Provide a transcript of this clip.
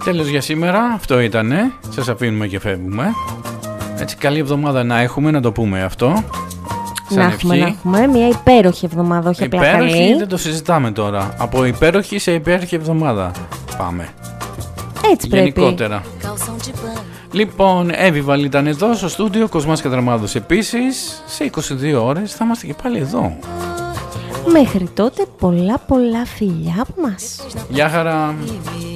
Τέλος για σήμερα, αυτό ήτανε. Σας αφήνουμε και φεύγουμε. Έτσι, καλή εβδομάδα να έχουμε, να το πούμε αυτό. Να έχουμε μια υπέροχη εβδομάδα, όχι απλά καλή. Υπέροχη, δεν το συζητάμε τώρα. Από υπέροχη σε υπέροχη εβδομάδα πάμε. Έτσι πρέπει. Γενικότερα. Λοιπόν, Εύηβαλ ήταν εδώ στο στούντιο, Κοσμάς Κατραμάδος επίσης. Σε 22 ώρες θα είμαστε και πάλι εδώ. Μέχρι τότε πολλά φιλιά από μας. Γεια χαρά.